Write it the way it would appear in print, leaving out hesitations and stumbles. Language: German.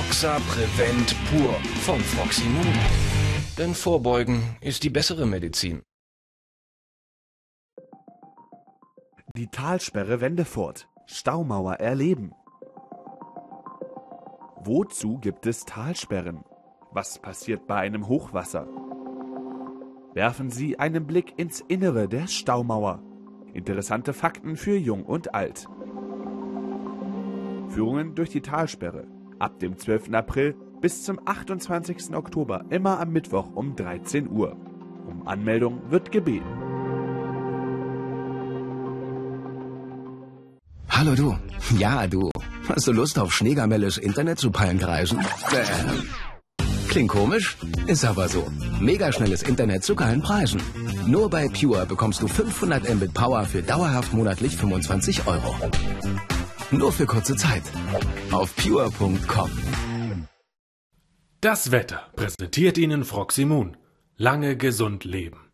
Foxa Prevent Pur von Froximum. Denn Vorbeugen ist die bessere Medizin. Die Talsperre Wendefurt. Staumauer erleben. Wozu gibt es Talsperren? Was passiert bei einem Hochwasser? Werfen Sie einen Blick ins Innere der Staumauer. Interessante Fakten für Jung und Alt. Führungen durch die Talsperre. Ab dem 12. April bis zum 28. Oktober, immer am Mittwoch um 13 Uhr. Um Anmeldung wird gebeten. Hallo du. Ja, du. Hast du Lust auf Schneegamelles Internet zu Palmkreisen? Klingt komisch? Ist aber so. Megaschnelles Internet zu geilen Preisen. Nur bei Pure bekommst du 500 Mbit Power für dauerhaft monatlich 25 €. Nur für kurze Zeit. Auf pure.com. Das Wetter präsentiert Ihnen Froximum. Lange gesund leben.